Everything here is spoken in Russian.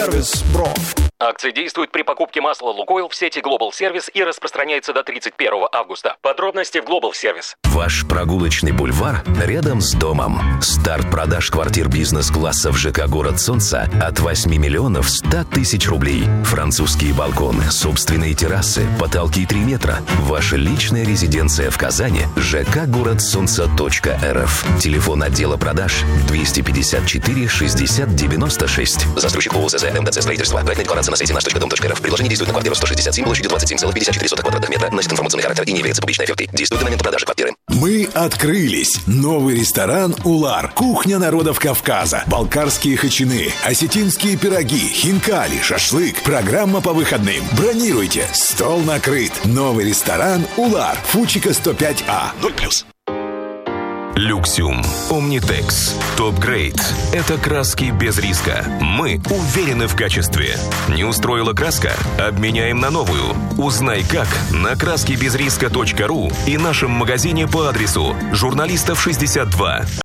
Сервис, бро. Акция действует при покупке масла «Лукойл» в сети Global Service и распространяется до 31 августа. Подробности в Global Service. Ваш прогулочный бульвар рядом с домом. Старт продаж квартир бизнес-класса в ЖК «Город Солнца» от 8 миллионов 100 тысяч рублей. Французские балконы, собственные террасы, потолки 3 метра. Ваша личная резиденция в Казани. ЖК «Город Солнца.рф». Телефон отдела продаж 254 60 96. Застройщик ООЗ МТЦ строительства. Проектная декларация на сайте наш.дом.рф. Предложение действует на квартиру 167, площадью 27,54 квадратных метра. Носит информационный характер и не является публичной офертой. Действует до момента продажи квартиры. Мы открылись. Новый ресторан «Улар». Кухня народов Кавказа. Балкарские хачины, осетинские пироги, хинкали, шашлык. Программа по выходным. Бронируйте. Стол накрыт. Новый ресторан «Улар». Фучика 105А. 0+. Люксиум. Омнитекс. Топ-грейд. Это краски без риска. Мы уверены в качестве. Не устроила краска? Обменяем на новую. Узнай как на краскибезриска.ру и нашем магазине по адресу Журналистов 62.